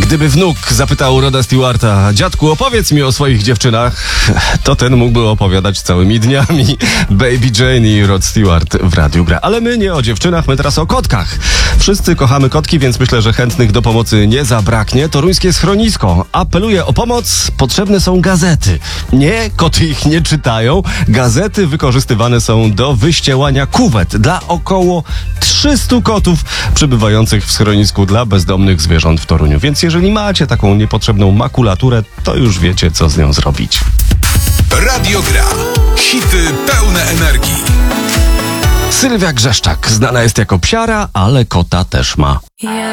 Gdyby wnuk zapytał Roda Stewarta: dziadku, opowiedz mi o swoich dziewczynach, to ten mógłby opowiadać całymi dniami. Baby Jane i Rod Stewart w Radiu Gra. Ale my nie o dziewczynach, my teraz o kotkach. Wszyscy kochamy kotki, więc myślę, że chętnych do pomocy nie zabraknie. Toruńskie schronisko apeluje o pomoc. Potrzebne są gazety. Nie, koty ich nie czytają. Gazety wykorzystywane są do wyścielania kuwet dla około 300 kotów przebywających w schronisku dla bezdomnych zwierząt w Toruniu. Więc jeżeli macie taką niepotrzebną makulaturę, to już wiecie, co z nią zrobić. Radio Gra. Hity pełne energii. Sylwia Grzeszczak znana jest jako psiara, ale kota też ma.